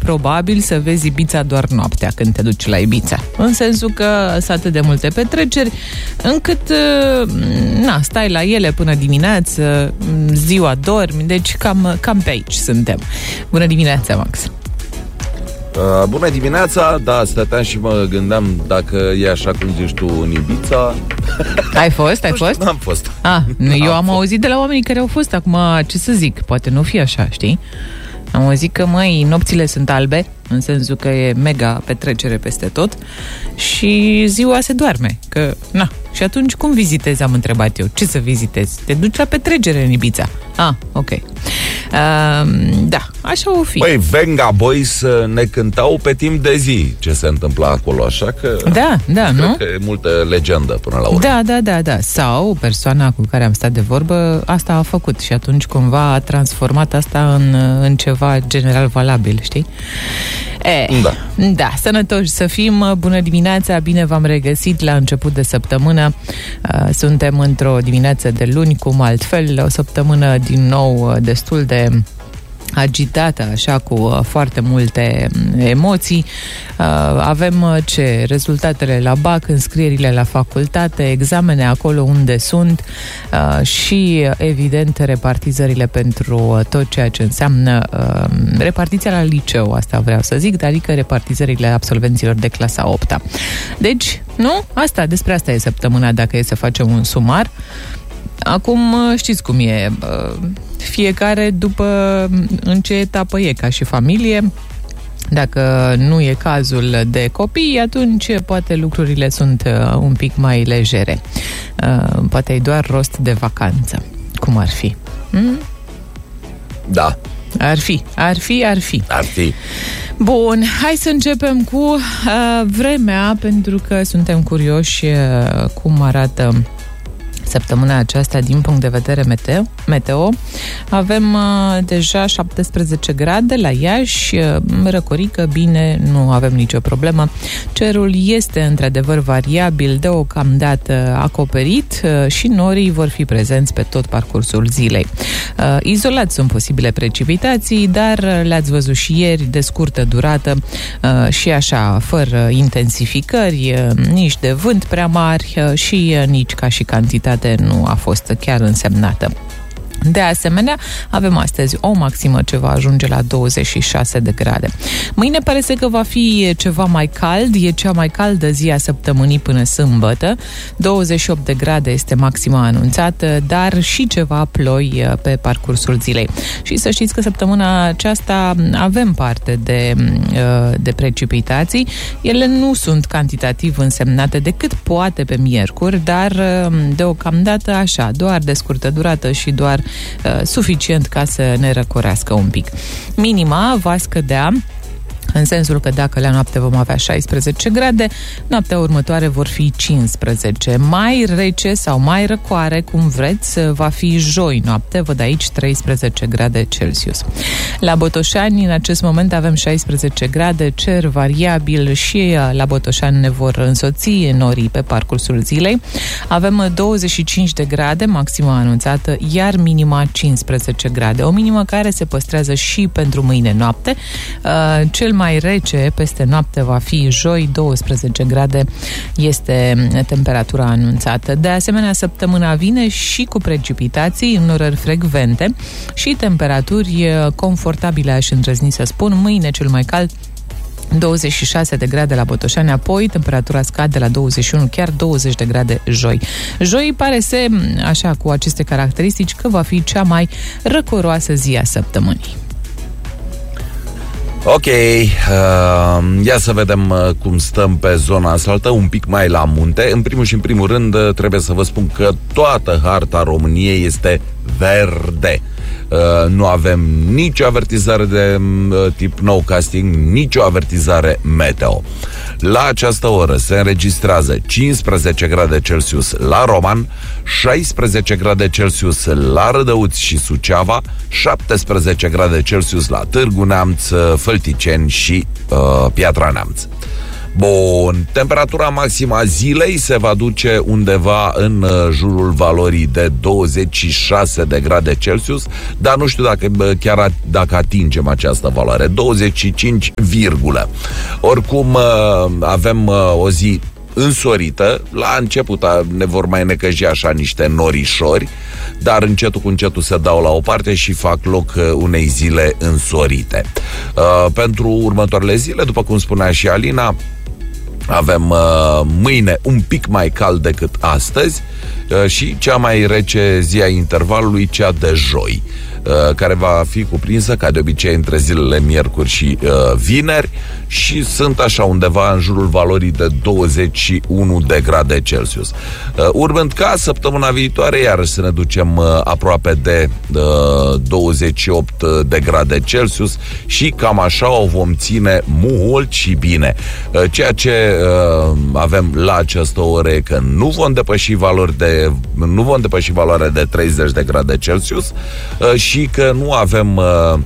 probabil să vezi Ibiza doar noaptea când te duci la Ibiza. În sensul că sunt atât de multe petreceri încât stai la ele până dimineață, ziua dormi, deci cam pe aici suntem. Bună dimineața, Max! Bună dimineața, da, stăteam și mă gândeam dacă e așa cum zici tu în Ibiza. Ai fost? N-am fost. Eu am auzit de la oamenii care au fost, acum ce să zic, poate nu fi așa, știi? Am auzit că, nopțile sunt albe, în sensul că e mega petrecere peste tot și ziua se doarme, că, și atunci cum vizitezi, am întrebat eu, ce să vizitezi? Te duci la petrecere în Ibiza. Ok. Da, așa o fi. Venga Boys ne cântau pe timp de zi ce se întâmplă acolo, așa că... Da, nu? Că e multă legendă până la urmă. Da. Sau persoana cu care am stat de vorbă asta a făcut și atunci cumva a transformat asta în ceva general valabil, știi? Da, sănătoși să fim, bună dimineața, bine v-am regăsit la început de săptămână. Suntem într-o dimineață de luni, cum altfel, o săptămână din nou destul de agitată, așa, cu foarte multe emoții. Avem rezultatele la BAC, înscrierile la facultate, examene acolo unde sunt și, evident, repartizările pentru tot ceea ce înseamnă repartiția la liceu, asta vreau să zic, adică repartizările absolvenților de clasa 8-a. Deci, despre asta e săptămâna, dacă e să facem un sumar. Acum știți cum e, fiecare după în ce etapă e ca și familie. Dacă nu e cazul de copii, atunci poate lucrurile sunt un pic mai legere. Poate e doar rost de vacanță. Cum ar fi? Da. Ar fi. Bun, hai să începem cu vremea, pentru că suntem curioși cum arată săptămâna aceasta din punct de vedere meteo. Avem deja 17 grade la Iași, răcorică, bine, nu avem nicio problemă. Cerul este într-adevăr variabil, deocamdată acoperit și norii vor fi prezenți pe tot parcursul zilei. Izolat sunt posibile precipitații, dar le-ați văzut și ieri, de scurtă durată și așa, fără intensificări, nici de vânt prea mari și nici ca și cantitate nu a fost chiar însemnată. De asemenea, avem astăzi o maximă ce va ajunge la 26 de grade. Mâine pare că va fi ceva mai cald, e cea mai caldă zi a săptămânii până sâmbătă. 28 de grade este maxima anunțată, dar și ceva ploi pe parcursul zilei. Și să știți că săptămâna aceasta avem parte de precipitații. Ele nu sunt cantitativ însemnate decât poate pe miercuri, dar deocamdată așa, doar de scurtă durată și doar suficient ca să ne răcorească un pic. Minima va scădea, în sensul că dacă la noapte vom avea 16 grade, noaptea următoare vor fi 15. Mai rece sau mai răcoare, cum vreți, va fi joi noapte, văd aici 13 grade Celsius. La Botoșani, în acest moment, avem 16 grade, cer variabil și la Botoșani ne vor însoți norii pe parcursul zilei. Avem 25 de grade, maxima anunțată, iar minima 15 grade. O minimă care se păstrează și pentru mâine noapte. Cel mai rece peste noapte va fi joi, 12 grade este temperatura anunțată. De asemenea, săptămâna vine și cu precipitații în orări frecvente și temperaturi confortabile, aș îndrăzni să spun. Mâine cel mai cald 26 de grade la Botoșani, apoi temperatura scade la 21, chiar 20 de grade joi. Joi pare așa, cu aceste caracteristici, că va fi cea mai răcoroasă zi a săptămânii. Ok, ia să vedem cum stăm pe zona asfaltă, un pic mai la munte. În primul și în primul rând trebuie să vă spun că toată harta României este verde. Nu avem nicio avertizare de tip nowcasting, nicio avertizare meteo. La această oră se înregistrează 15 grade Celsius la Roman, 16 grade Celsius la Rădăuți și Suceava, 17 grade Celsius la Târgu Neamț, Fălticeni și Piatra Neamț. Bun, temperatura maximă a zilei se va duce undeva în jurul valorii de 26 de grade Celsius, dar nu știu dacă atingem această valoare, 25, oricum avem o zi însorită. La început ne vor mai necăji așa niște norișori, dar încetul cu încetul se dau la o parte și fac loc unei zile însorite. Pentru următoarele zile, după cum spunea și Alina, avem mâine un pic mai cald decât astăzi și cea mai rece zi a intervalului, cea de joi, care va fi cuprinsă, ca de obicei, între zilele miercuri și vineri și sunt așa undeva în jurul valorii de 21 de grade Celsius. Urmând ca săptămâna viitoare iarăși să ne ducem aproape de 28 de grade Celsius și cam așa o vom ține mult și bine. Ceea ce avem la această oră e că nu vom depăși valoarea de 30 de grade Celsius și că nu avem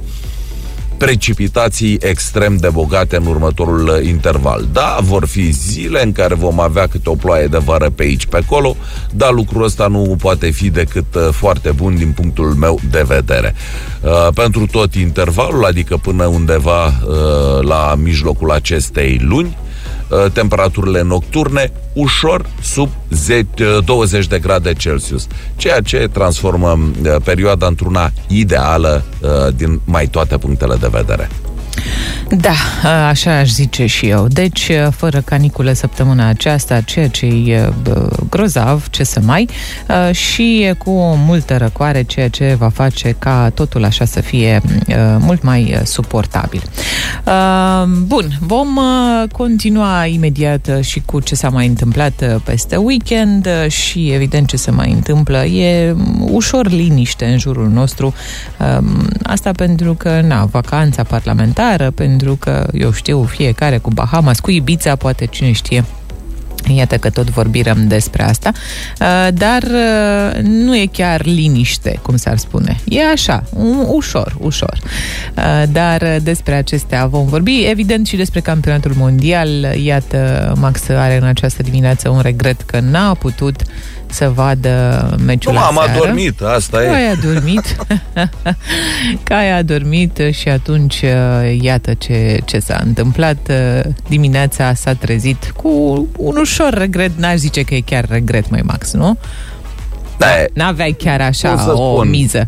precipitații extrem de bogate în următorul interval. Da, vor fi zile în care vom avea câte o ploaie de vară pe aici, pe acolo, dar lucrul ăsta nu poate fi decât foarte bun din punctul meu de vedere. Pentru tot intervalul, adică până undeva la mijlocul acestei luni, temperaturile nocturne ușor sub 20 de grade Celsius, ceea ce transformă perioada într-una ideală din mai toate punctele de vedere. Da, așa aș zice și eu. Deci, fără caniculă săptămâna aceasta, ceea ce e grozav, ce să mai, și cu multă răcoare, ceea ce va face ca totul așa să fie mult mai suportabil. Bun, vom continua imediat și cu ce s-a mai întâmplat peste weekend și evident ce se mai întâmplă. E ușor liniște în jurul nostru. Asta pentru că, vacanța parlamentară, pentru că, eu știu, fiecare cu Bahamas, cu Ibiza, poate, cine știe. Iată că tot vorbim despre asta, dar nu e chiar liniște, cum s-ar spune. E așa, ușor. Dar despre acestea vom vorbi, evident și despre campionatul mondial. Iată, Max are în această dimineață un regret că n-a putut să vadă meciul aseară. Am adormit, asta e. Că ai adormit și atunci iată ce s-a întâmplat. Dimineața s-a trezit cu un ușor regret, n-aș zice că e chiar regret, mai Max, nu? Da, n-aveai chiar așa o miză.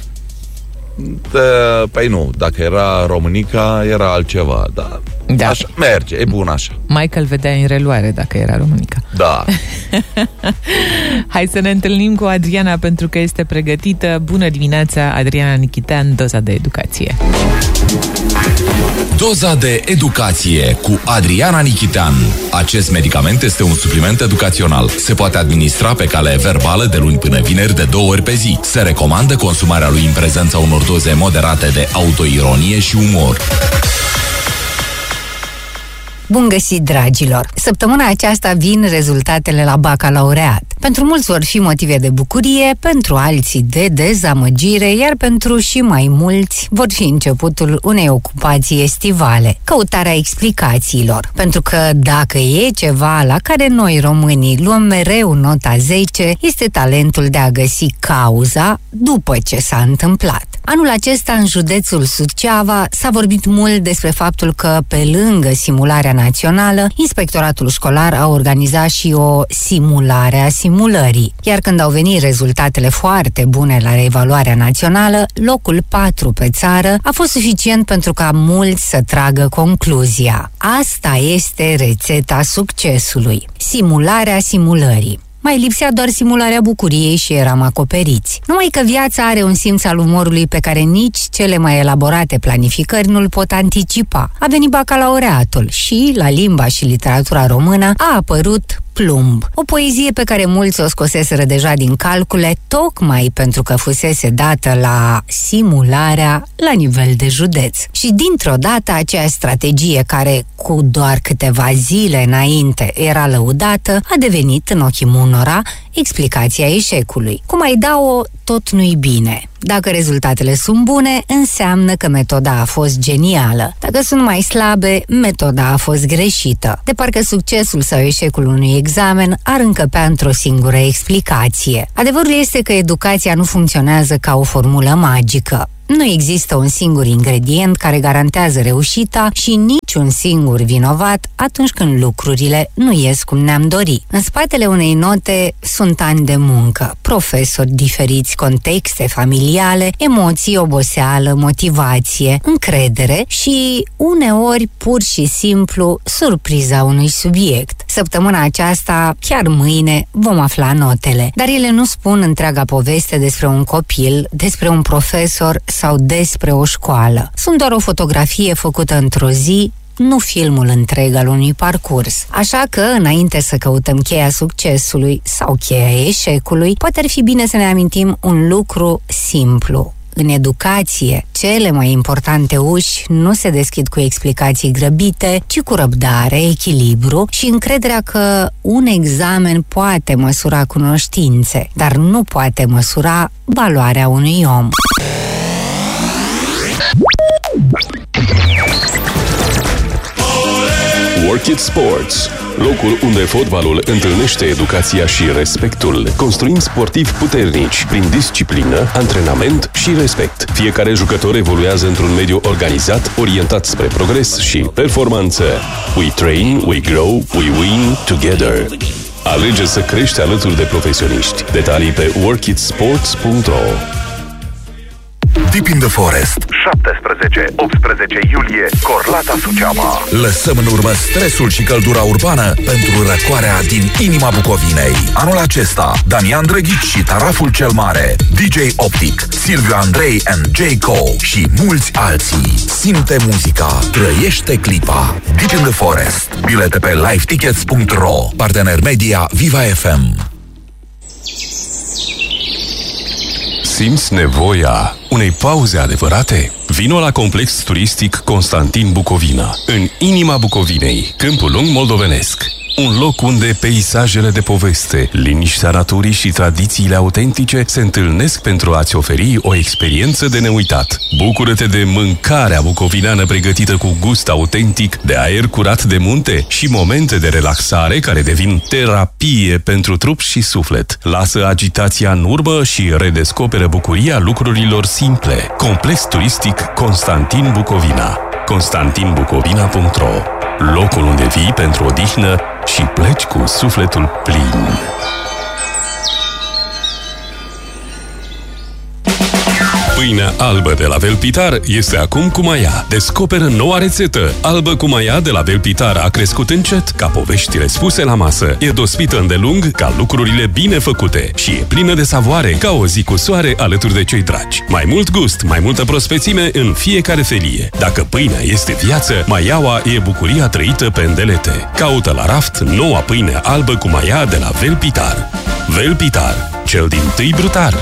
Păi nu, dacă era Românica, era altceva, da. Așa merge, e bun așa. Michael vedea în reluare dacă era Românica. Da. Hai să ne întâlnim cu Adriana pentru că este pregătită. Bună dimineața, Adriana Nichitean, Doza de Educație. Doza de Educație cu Adriana Nichitean. Acest medicament este un supliment educațional. Se poate administra pe cale verbală de luni până vineri de 2 ori pe zi. Se recomandă consumarea lui în prezența unor doze moderate de autoironie și umor. Bun găsit, dragilor! Săptămâna aceasta vin rezultatele la bacalaureat. Pentru mulți vor fi motive de bucurie, pentru alții de dezamăgire, iar pentru și mai mulți vor fi începutul unei ocupații estivale. Căutarea explicațiilor. Pentru că dacă e ceva la care noi românii luăm mereu nota 10, este talentul de a găsi cauza după ce s-a întâmplat. Anul acesta, în județul Suceava, s-a vorbit mult despre faptul că, pe lângă simularea națională, Inspectoratul Școlar a organizat și o simulare a simulării. Iar când au venit rezultatele foarte bune la reevaluarea națională, locul 4 pe țară a fost suficient pentru ca mulți să tragă concluzia. Asta este rețeta succesului. Simularea simulării. Mai lipsea doar simularea bucuriei și eram acoperiți. Numai că viața are un simț al umorului pe care nici cele mai elaborate planificări nu-l pot anticipa. A venit bacalaureatul și, la limba și literatura română, a apărut Plumb, o poezie pe care mulți o scoseseră deja din calcule, tocmai pentru că fusese dată la simularea la nivel de județ. Și dintr-o dată aceea strategie care cu doar câteva zile înainte era lăudată, a devenit în ochii unora explicația eșecului. Cum ai da-o, tot nu-i bine. Dacă rezultatele sunt bune, înseamnă că metoda a fost genială. Dacă sunt mai slabe, metoda a fost greșită. De parcă succesul sau eșecul unui examen ar încăpea într-o singură explicație. Adevărul este că educația nu funcționează ca o formulă magică. Nu există un singur ingredient care garantează reușita și niciun singur vinovat atunci când lucrurile nu ies cum ne-am dori. În spatele unei note sunt ani de muncă, profesori diferiți, contexte familiale, emoții, oboseală, motivație, încredere și uneori pur și simplu surpriza unui subiect. Săptămâna aceasta, chiar mâine, vom afla notele, dar ele nu spun întreaga poveste despre un copil, despre un profesor sau despre o școală. Sunt doar o fotografie făcută într-o zi, nu filmul întreg al unui parcurs. Așa că, înainte să căutăm cheia succesului sau cheia eșecului, poate ar fi bine să ne amintim un lucru simplu. În educație, cele mai importante uși nu se deschid cu explicații grăbite, ci cu răbdare, echilibru și încrederea că un examen poate măsura cunoștințe, dar nu poate măsura valoarea unui om. Work It Sports, locul unde fotbalul întâlnește educația și respectul. Construim sportivi puternici prin disciplină, antrenament și respect. Fiecare jucător evoluează într-un mediu organizat, orientat spre progres și performanță. We train, we grow, we win together. Alege să crești alături de profesioniști. Detalii pe workitsports.ro. Deep in the Forest, 17-18 iulie, Corlata, Suceava. Lăsăm în urmă stresul și căldura urbană pentru răcoarea din inima Bucovinei. Anul acesta, Danian Drăghici și Taraful cel Mare, DJ Optic, Silviu Andrei and J. Cole și mulți alții. Simte muzica, trăiește clipa. Deep in the Forest. Bilete pe livetickets.ro. Partener media Viva FM. Simți nevoia unei pauze adevărate? Vino la Complex Turistic Constantin Bucovina, în inima Bucovinei, Câmpul Lung moldovenesc. Un loc unde peisajele de poveste, liniștea naturii și tradițiile autentice se întâlnesc pentru a-ți oferi o experiență de neuitat. Bucură-te de mâncarea bucovineană pregătită cu gust autentic, de aer curat de munte și momente de relaxare care devin terapie pentru trup și suflet. Lasă agitația în urmă și redescoperă bucuria lucrurilor simple. Complex Turistic Constantin Bucovina. constantinbucovina.ro. Locul unde vii pentru odihnă și pleci cu sufletul plin. Pâinea albă de la Velpitar este acum cu maia. Descoperă noua rețetă. Albă cu maia de la Velpitar a crescut încet ca poveștile spuse la masă. E dospită îndelung ca lucrurile bine făcute și e plină de savoare ca o zi cu soare alături de cei dragi. Mai mult gust, mai multă prospețime în fiecare felie. Dacă pâinea este viață, maiaua e bucuria trăită pe îndelete. Caută la raft noua pâine albă cu maia de la Velpitar. Velpitar, cel dintâi brutar.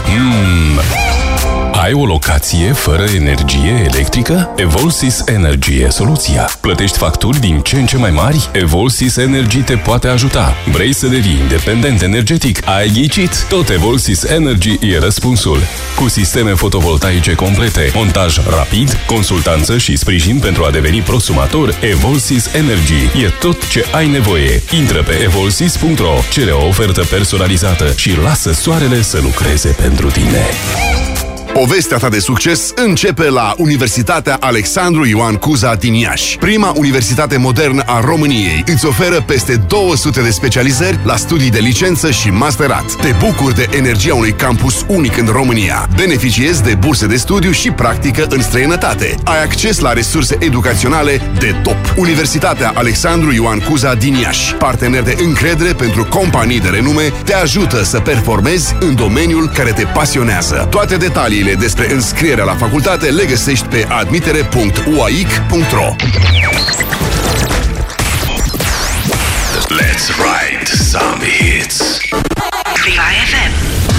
Ai o locație fără energie electrică? Evolsys Energy e soluția. Plătești facturi din ce în ce mai mari? Evolsys Energy te poate ajuta. Vrei să devii independent energetic? Ai ghicit? Tot Evolsys Energy e răspunsul. Cu sisteme fotovoltaice complete, montaj rapid, consultanță și sprijin pentru a deveni prosumator, Evolsys Energy e tot ce ai nevoie. Intră pe evolsys.ro, cere o ofertă personalizată și lasă soarele să lucreze pentru tine. Povestea ta de succes începe la Universitatea Alexandru Ioan Cuza din Iași. Prima universitate modernă a României îți oferă peste 200 de specializări la studii de licență și masterat. Te bucuri de energia unui campus unic în România. Beneficiezi de burse de studiu și practică în străinătate. Ai acces la resurse educaționale de top. Universitatea Alexandru Ioan Cuza din Iași, partener de încredere pentru companii de renume, te ajută să performezi în domeniul care te pasionează. Toate detaliile despre înscrierea la facultate le găsești pe admitere.uaic.ro.